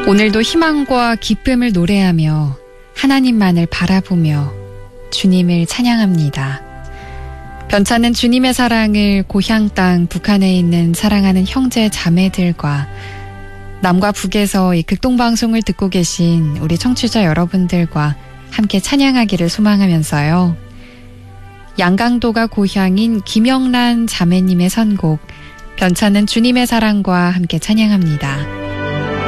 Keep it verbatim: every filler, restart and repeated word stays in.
오늘도 희망과 기쁨을 노래하며 하나님만을 바라보며 주님을 찬양합니다. 변찮은 주님의 사랑을 고향 땅 북한에 있는 사랑하는 형제 자매들과 남과 북에서 이 극동방송을 듣고 계신 우리 청취자 여러분들과 함께 찬양하기를 소망하면서요. 양강도가 고향인 김영란 자매님의 선곡 변찮은 주님의 사랑과 함께 찬양합니다.